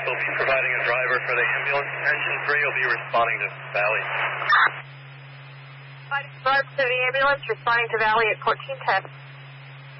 We'll be providing a driver for the ambulance. Engine 3 will be responding to Valley. Providing driver to the ambulance, responding to Valley at 1410.